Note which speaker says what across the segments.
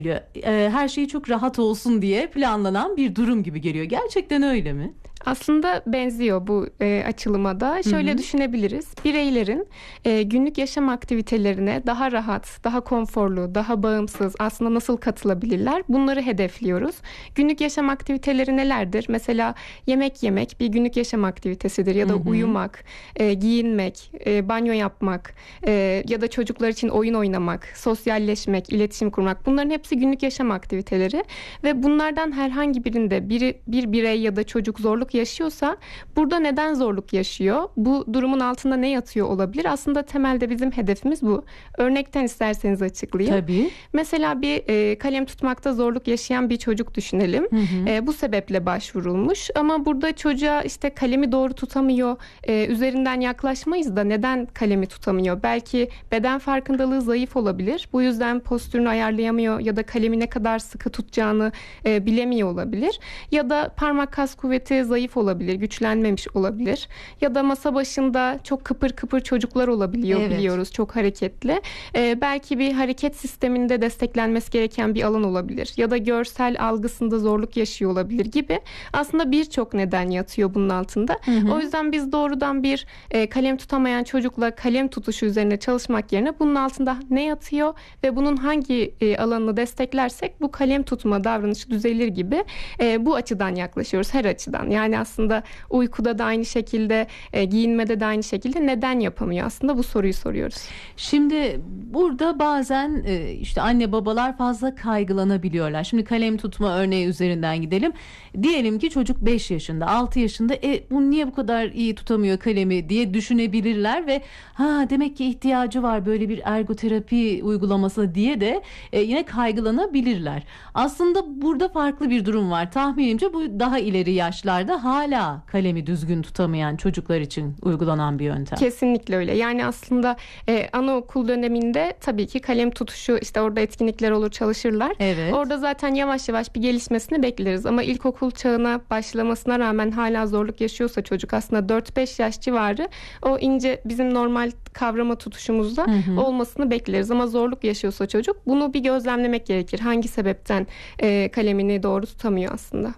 Speaker 1: Her şey çok rahat olsun diye planlanan bir durum gibi geliyor. Gerçekten öyle mi?
Speaker 2: Aslında benziyor bu açılıma da. Şöyle düşünebiliriz. Bireylerin günlük yaşam aktivitelerine daha rahat, daha konforlu, daha bağımsız aslında nasıl katılabilirler? Bunları hedefliyoruz. Günlük yaşam aktiviteleri nelerdir? Mesela yemek yemek bir günlük yaşam aktivitesidir. Ya da uyumak, giyinmek, banyo yapmak ya da çocuklar için oyun oynamak, sosyalleşmek, iletişim kurmak. Bunların hepsi günlük yaşam aktiviteleri ve bunlardan herhangi birinde bir birey ya da çocuk zorluk yaşıyorsa burada neden zorluk yaşıyor? Bu durumun altında ne yatıyor olabilir? Aslında temelde bizim hedefimiz bu. Örnekten isterseniz açıklayayım.
Speaker 1: Tabii.
Speaker 2: Mesela bir kalem tutmakta zorluk yaşayan bir çocuk düşünelim. Bu sebeple başvurulmuş ama burada çocuğa işte kalemi doğru tutamıyor, üzerinden yaklaşmayız da neden kalemi tutamıyor? Belki beden farkındalığı zayıf olabilir. Bu yüzden postürünü ayarlayamıyor ya da kalemi ne kadar sıkı tutacağını bilemiyor olabilir. Ya da parmak kas kuvveti zayıf olabilir, güçlenmemiş olabilir. Ya da masa başında çok kıpır kıpır çocuklar olabiliyor, biliyoruz, çok hareketli. Belki bir hareket sisteminde desteklenmesi gereken bir alan olabilir. Ya da görsel algısında zorluk yaşıyor olabilir gibi. Aslında birçok neden yatıyor bunun altında. O yüzden biz doğrudan bir kalem tutamayan çocukla kalem tutuşu üzerine çalışmak yerine bunun altında ne yatıyor ve bunun hangi alanını desteklersek bu kalem tutma davranışı düzelir gibi bu açıdan yaklaşıyoruz, her açıdan. Yani aslında uykuda da aynı şekilde, giyinmede de aynı şekilde neden yapamıyor? Aslında bu soruyu soruyoruz.
Speaker 1: Şimdi burada bazen işte anne babalar fazla kaygılanabiliyorlar. Şimdi kalem tutma örneği üzerinden gidelim. Diyelim ki çocuk 5 yaşında, 6 yaşında bu niye bu kadar iyi tutamıyor kalemi diye düşünebilirler ve demek ki ihtiyacı var böyle bir ergoterapi uygulaması diye de yine kaygılanabilirler. Aslında burada farklı bir durum var. Tahminimce bu daha ileri yaşlarda hala kalemi düzgün tutamayan çocuklar için uygulanan bir yöntem.
Speaker 2: Kesinlikle öyle. Yani aslında anaokul döneminde tabii ki kalem tutuşu, işte orada etkinlikler olur, çalışırlar.
Speaker 1: Evet.
Speaker 2: Orada zaten yavaş yavaş bir gelişmesini bekleriz. Ama ilkokul çağına başlamasına rağmen hala zorluk yaşıyorsa çocuk, aslında 4-5 yaş civarı o ince bizim normal kavrama tutuşumuzda olmasını bekleriz. Ama zorluk yaşıyorsa çocuk, bunu bir gözlemlemek gerekir. Hangi sebepten kalemini doğru tutamıyor aslında.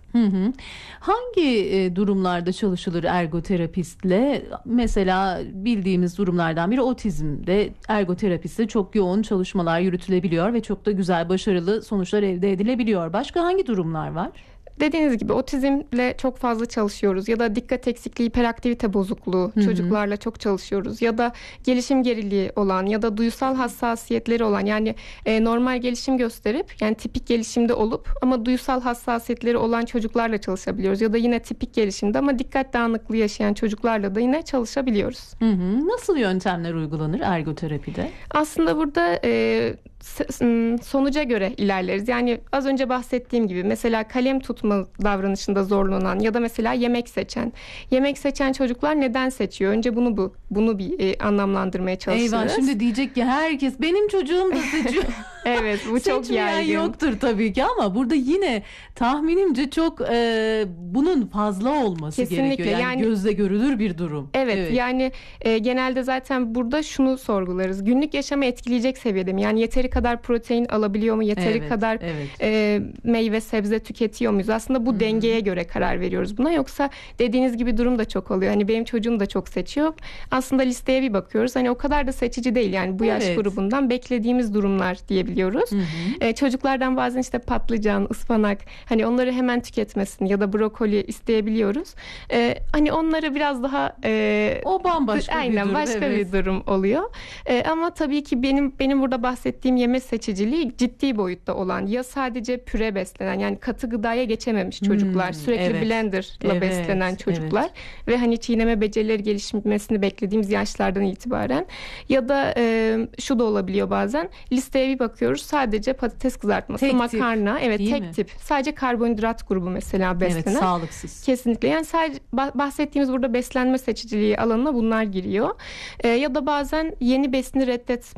Speaker 1: Hangi durumlarda çalışılır ergoterapistle? Mesela bildiğimiz durumlardan biri otizmde ergoterapistle çok yoğun çalışmalar yürütülebiliyor ve çok da güzel, başarılı sonuçlar elde edilebiliyor. Başka hangi durumlar var?
Speaker 2: Dediğiniz gibi otizmle çok fazla çalışıyoruz ya da dikkat eksikliği, hiperaktivite bozukluğu çocuklarla çok çalışıyoruz ya da gelişim geriliği olan ya da duysal hassasiyetleri olan, yani normal gelişim gösterip yani tipik gelişimde olup ama duysal hassasiyetleri olan çocuklarla çalışabiliyoruz ya da yine tipik gelişimde ama dikkat dağınıklığı yaşayan çocuklarla da yine çalışabiliyoruz.
Speaker 1: Nasıl yöntemler uygulanır ergoterapide?
Speaker 2: Aslında burada sonuca göre ilerleriz. Yani az önce bahsettiğim gibi mesela kalem tutma davranışında zorlanan ya da mesela yemek seçen çocuklar neden seçiyor? Önce bunu bir anlamlandırmaya çalışırız.
Speaker 1: Eyvah, şimdi diyecek ki herkes benim çocuğum da seçiyor.
Speaker 2: Evet, bu çok
Speaker 1: Seçmeyen
Speaker 2: yaygın.
Speaker 1: yoktur tabii ki ama burada yine tahminimce çok bunun fazla olması
Speaker 2: Kesinlikle.
Speaker 1: gerekiyor. Yani gözle görülür bir durum.
Speaker 2: Evet. Yani genelde zaten burada şunu sorgularız. Günlük yaşamı etkileyecek seviyede mi? Yani yeteri kadar protein alabiliyor mu? Yeteri kadar meyve sebze tüketiyor muyuz? Aslında bu dengeye göre karar veriyoruz buna. Yoksa dediğiniz gibi durum da çok oluyor. Hani benim çocuğum da çok seçiyor. Aslında listeye bir bakıyoruz. Hani o kadar da seçici değil. Yani bu yaş grubundan beklediğimiz durumlar diyebiliyoruz. Çocuklardan bazen işte patlıcan, ıspanak, hani onları hemen tüketmesini ya da brokoli isteyebiliyoruz. Hani onları biraz daha
Speaker 1: o bambaşka bir durum.
Speaker 2: Başka bir durum oluyor. Ama tabii ki benim burada bahsettiğim yeme seçiciliği ciddi boyutta olan, ya sadece püre beslenen, yani katı gıdaya geçememiş çocuklar, sürekli blenderla beslenen çocuklar ve hani çiğneme becerileri gelişmesini beklediğimiz yaşlardan itibaren, ya da şu da olabiliyor bazen, listeye bir bakıyoruz, sadece patates kızartması, makarna, tek tip, sadece karbonhidrat grubu mesela beslenen.
Speaker 1: Evet, sağlıksız.
Speaker 2: Kesinlikle. Yani sadece bahsettiğimiz burada beslenme seçiciliği alanına bunlar giriyor. Ya da bazen yeni besini reddetme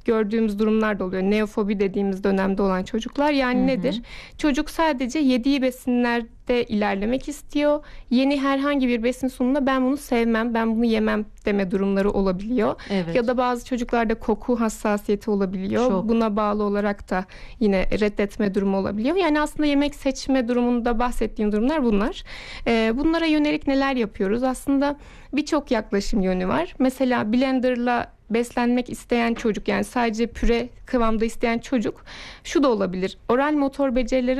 Speaker 2: gördüğümüz durumlar da oluyor. Neofobi dediğimiz dönemde olan çocuklar. Yani nedir? Çocuk sadece yediği besinlerde ilerlemek istiyor. Yeni herhangi bir besin sunumunda ben bunu sevmem, ben bunu yemem deme durumları olabiliyor.
Speaker 1: Evet.
Speaker 2: Ya da bazı çocuklarda koku hassasiyeti olabiliyor.
Speaker 1: Çok.
Speaker 2: Buna bağlı olarak da yine reddetme durumu olabiliyor. Yani aslında yemek seçme durumunda bahsettiğim durumlar bunlar. Bunlara yönelik neler yapıyoruz? Aslında birçok yaklaşım yönü var. Mesela blenderla beslenmek isteyen çocuk, yani sadece püre kıvamda isteyen çocuk, şu da olabilir. Oral motor becerileri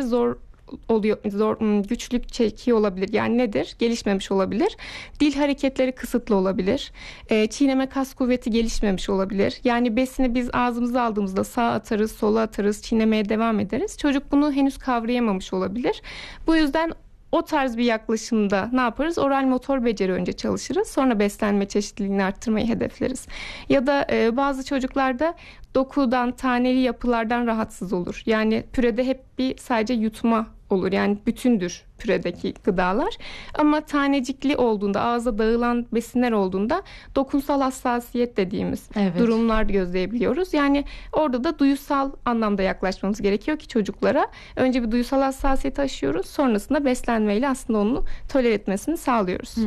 Speaker 2: güçlük çekiyor olabilir. Yani nedir? Gelişmemiş olabilir. Dil hareketleri kısıtlı olabilir. Çiğneme kas kuvveti gelişmemiş olabilir. Yani besini biz ağzımıza aldığımızda sağa atarız, sola atarız, çiğnemeye devam ederiz. Çocuk bunu henüz kavrayamamış olabilir. Bu yüzden o tarz bir yaklaşımda ne yaparız? Oral motor beceri önce çalışırız. Sonra beslenme çeşitliliğini arttırmayı hedefleriz. Ya da bazı çocuklarda dokudan, taneli yapılardan rahatsız olur. Yani pürede hep bir sadece yutma olur. Yani bütündür püredeki gıdalar. Ama tanecikli olduğunda, ağza dağılan besinler olduğunda dokunsal hassasiyet dediğimiz durumlar gözleyebiliyoruz. Yani orada da duyusal anlamda yaklaşmamız gerekiyor ki çocuklara. Önce bir duyusal hassasiyeti aşıyoruz. Sonrasında beslenmeyle aslında onu tolere etmesini sağlıyoruz.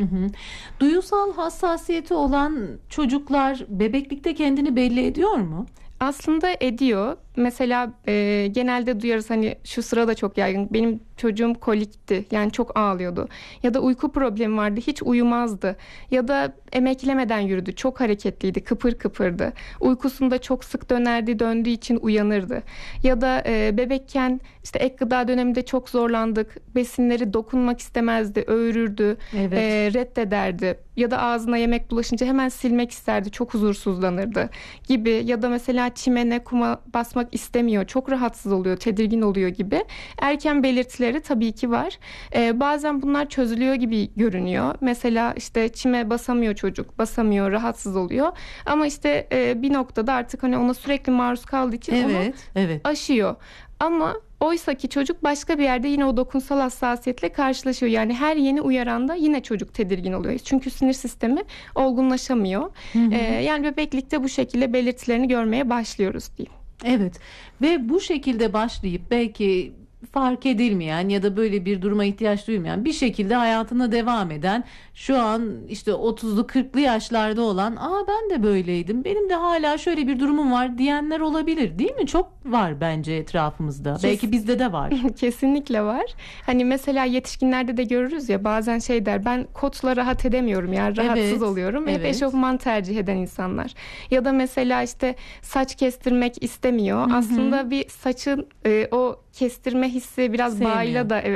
Speaker 1: Duyusal hassasiyeti olan çocuklar bebeklikte kendini belli ediyor mu?
Speaker 2: Aslında ediyor. Mesela genelde duyarız, hani şu sıra da çok yaygın. Benim çocuğum kolikti. Yani çok ağlıyordu. Ya da uyku problemi vardı. Hiç uyumazdı. Ya da emeklemeden yürüdü. Çok hareketliydi. Kıpır kıpırdı. Uykusunda çok sık dönerdi. Döndüğü için uyanırdı. Ya da bebekken işte ek gıda döneminde çok zorlandık. Besinleri dokunmak istemezdi. Öğürürdü. Reddederdi. Ya da ağzına yemek bulaşınca hemen silmek isterdi. Çok huzursuzlanırdı gibi. Ya da mesela çimene, kuma basmak istemiyor. Çok rahatsız oluyor. Tedirgin oluyor gibi. Erken belirtileri tabii ki var. Bazen bunlar çözülüyor gibi görünüyor. Mesela işte çime basamıyor çocuk. Basamıyor. Rahatsız oluyor. Ama işte bir noktada artık hani ona sürekli maruz kaldığı için onu aşıyor. Ama oysa ki çocuk başka bir yerde yine o dokunsal hassasiyetle karşılaşıyor. Yani her yeni uyaranda yine çocuk tedirgin oluyor. Çünkü sinir sistemi olgunlaşamıyor. Yani bebeklikte bu şekilde belirtilerini görmeye başlıyoruz diyeyim.
Speaker 1: Evet, ve bu şekilde başlayıp belki fark edilmeyen ya da böyle bir duruma ihtiyaç duymayan bir şekilde hayatına devam eden, şu an işte 30'lu 40'lı yaşlarda olan, ben de böyleydim, benim de hala şöyle bir durumum var diyenler olabilir, değil mi? Çok var bence etrafımızda. Belki bizde de var.
Speaker 2: Kesinlikle var. Hani mesela yetişkinlerde de görürüz ya, bazen şey der, ben kotla rahat edemiyorum, yani rahatsız oluyorum. Hep eşofman tercih eden insanlar. Ya da mesela işte saç kestirmek istemiyor. Aslında bir saçın o kestirme hissi biraz bağıyla da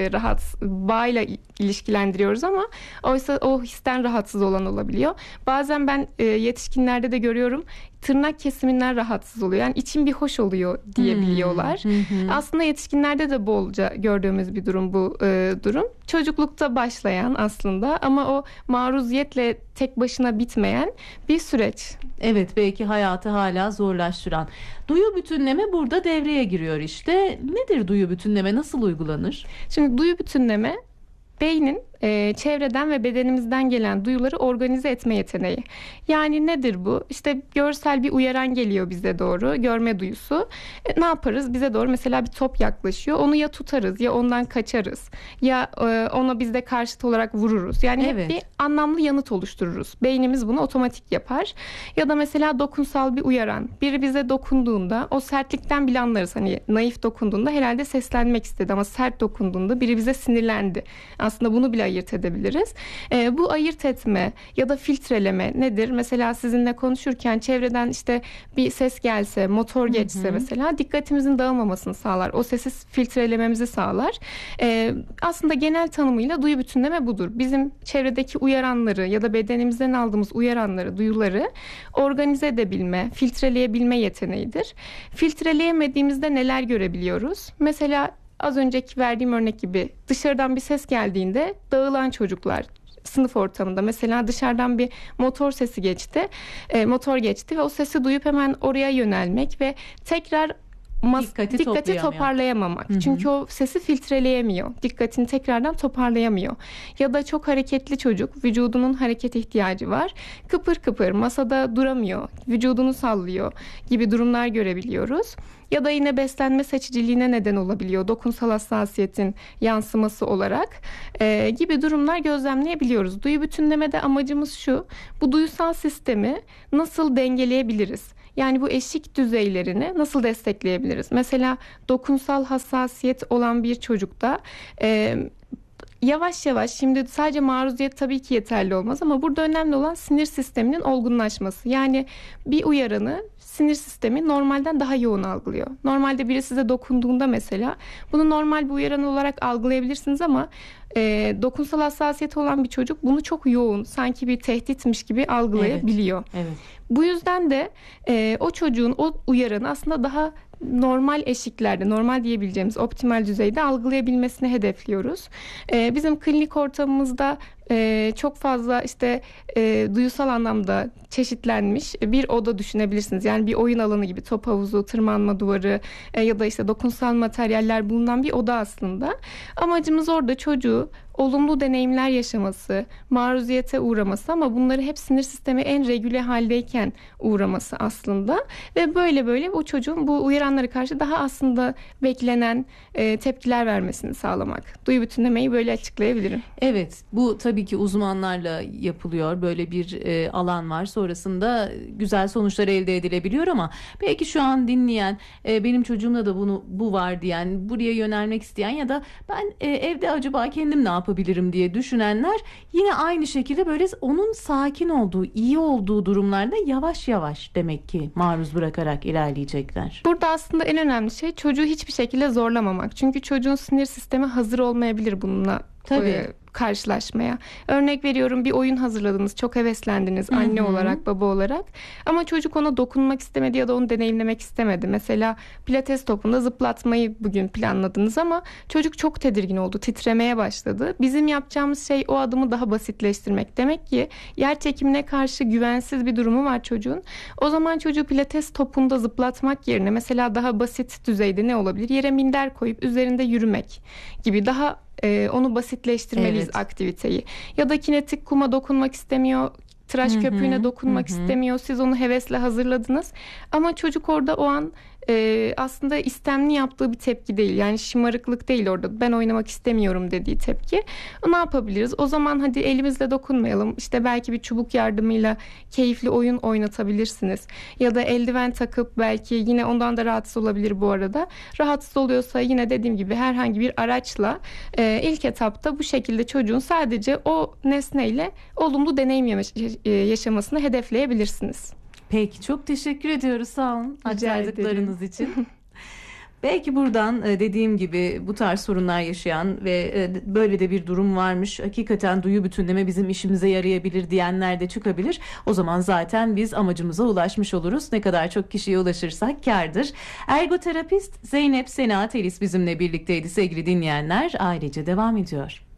Speaker 2: bağıyla ilişkilendiriyoruz ama oysa o histen rahatsız olan olabiliyor. Bazen ben yetişkinlerde de görüyorum, tırnak kesiminden rahatsız oluyor. Yani içim bir hoş oluyor diyebiliyorlar. Aslında yetişkinlerde de bolca gördüğümüz bir durum bu durum. Çocuklukta başlayan aslında ama o maruziyetle tek başına bitmeyen bir süreç.
Speaker 1: Evet, belki hayatı hala zorlaştıran. Duyu bütünleme burada devreye giriyor işte. Nedir duyu bütünleme? Nasıl uygulanır?
Speaker 2: Şimdi duyu bütünleme beynin çevreden ve bedenimizden gelen duyuları organize etme yeteneği. Yani nedir bu? İşte görsel bir uyaran geliyor bize doğru, görme duyusu. Ne yaparız? Bize doğru mesela bir top yaklaşıyor. Onu ya tutarız ya ondan kaçarız. Ya ona biz de karşıt olarak vururuz. Yani hep bir anlamlı yanıt oluştururuz. Beynimiz bunu otomatik yapar. Ya da mesela dokunsal bir uyaran. Biri bize dokunduğunda o sertlikten bile anlarız. Hani naif dokunduğunda herhalde seslenmek istedi ama sert dokunduğunda biri bize sinirlendi. Aslında bunu bile ayırt edebiliriz. Bu ayırt etme ya da filtreleme nedir? Mesela sizinle konuşurken çevreden işte bir ses gelse, motor geçse mesela dikkatimizin dağılmamasını sağlar. O sesi filtrelememizi sağlar. Aslında genel tanımıyla duyu bütünleme budur. Bizim çevredeki uyaranları ya da bedenimizden aldığımız uyaranları, duyuları organize edebilme, filtreleyebilme yeteneğidir. Filtreleyemediğimizde neler görebiliyoruz? Mesela az önceki verdiğim örnek gibi dışarıdan bir ses geldiğinde dağılan çocuklar sınıf ortamında, mesela dışarıdan bir motor sesi geçti, motor geçti ve o sesi duyup hemen oraya yönelmek ve tekrar dikkati toparlayamamak. Hı-hı. Çünkü o sesi filtreleyemiyor. Dikkatini tekrardan toparlayamıyor. Ya da çok hareketli çocuk, vücudunun hareket ihtiyacı var. Kıpır kıpır masada duramıyor, vücudunu sallıyor gibi durumlar görebiliyoruz. Ya da yine beslenme seçiciliğine neden olabiliyor. Dokunsal hassasiyetin yansıması olarak gibi durumlar gözlemleyebiliyoruz. Duyu bütünlemede amacımız şu: bu duyusal sistemi nasıl dengeleyebiliriz? Yani bu eşik düzeylerini nasıl destekleyebiliriz? Mesela dokunsal hassasiyet olan bir çocukta yavaş yavaş, şimdi sadece maruziyet tabii ki yeterli olmaz ama burada önemli olan sinir sisteminin olgunlaşması. Yani bir uyaranı sinir sistemi normalden daha yoğun algılıyor. Normalde biri size dokunduğunda mesela bunu normal bir uyaran olarak algılayabilirsiniz ama dokunsal hassasiyeti olan bir çocuk bunu çok yoğun, sanki bir tehditmiş gibi algılayabiliyor.
Speaker 1: Evet.
Speaker 2: Bu yüzden de o çocuğun o uyaranı aslında daha normal eşiklerde, normal diyebileceğimiz optimal düzeyde algılayabilmesini hedefliyoruz. Bizim klinik ortamımızda çok fazla işte duyusal anlamda çeşitlenmiş bir oda düşünebilirsiniz. Yani bir oyun alanı gibi, top havuzu, tırmanma duvarı ya da işte dokunsal materyaller bulunan bir oda aslında. Amacımız orada çocuğu olumlu deneyimler yaşaması, maruziyete uğraması ama bunları hep sinir sistemi en regüle haldeyken uğraması aslında. Ve böyle o çocuğun bu uyaranlara karşı daha aslında beklenen tepkiler vermesini sağlamak. Duyu bütünlemeyi böyle açıklayabilirim.
Speaker 1: Evet, bu tabii ki uzmanlarla yapılıyor. Böyle bir alan var. Sonrasında güzel sonuçlar elde edilebiliyor ama belki şu an dinleyen, benim çocuğumda da bu var diyen, buraya yönelmek isteyen ya da ben evde acaba kendim ne yapabilirim diye düşünenler yine aynı şekilde böyle onun sakin olduğu, iyi olduğu durumlarda yavaş yavaş demek ki maruz bırakarak ilerleyecekler.
Speaker 2: Burada aslında en önemli şey çocuğu hiçbir şekilde zorlamamak. Çünkü çocuğun sinir sistemi hazır olmayabilir bununla.
Speaker 1: Tabii.
Speaker 2: Karşılaşmaya. Örnek veriyorum, bir oyun hazırladınız, çok heveslendiniz anne olarak, baba olarak ama çocuk ona dokunmak istemedi ya da onu deneyimlemek istemedi. Mesela pilates topunda zıplatmayı bugün planladınız ama çocuk çok tedirgin oldu, titremeye başladı. Bizim yapacağımız şey o adımı daha basitleştirmek. Demek ki yer çekimine karşı güvensiz bir durumu var çocuğun. O zaman çocuğu pilates topunda zıplatmak yerine mesela daha basit düzeyde ne olabilir? Yere minder koyup üzerinde yürümek gibi daha onu basitleştirmeliyiz, evet, aktiviteyi. Ya da kinetik kuma dokunmak istemiyor, tıraş köpüğüne dokunmak istemiyor. Siz onu hevesle hazırladınız ama çocuk orada o an aslında istemli yaptığı bir tepki değil. Yani şımarıklık değil orada. Ben oynamak istemiyorum dediği tepki. Ne yapabiliriz? O zaman hadi elimizle dokunmayalım. İşte belki bir çubuk yardımıyla keyifli oyun oynatabilirsiniz. Ya da eldiven takıp, belki yine ondan da rahatsız olabilir bu arada. Rahatsız oluyorsa yine dediğim gibi herhangi bir araçla ilk etapta bu şekilde çocuğun sadece o nesneyle olumlu deneyim yaşamasını hedefleyebilirsiniz.
Speaker 1: Peki, çok teşekkür ediyoruz. Sağ olun aktardıklarınız için. Belki buradan dediğim gibi bu tarz sorunlar yaşayan ve böyle de bir durum varmış, hakikaten duyu bütünleme bizim işimize yarayabilir diyenler de çıkabilir. O zaman zaten biz amacımıza ulaşmış oluruz. Ne kadar çok kişiye ulaşırsak kârdır. Ergoterapist Zeynep Sena Telis bizimle birlikteydi sevgili dinleyenler. Ailece devam ediyor.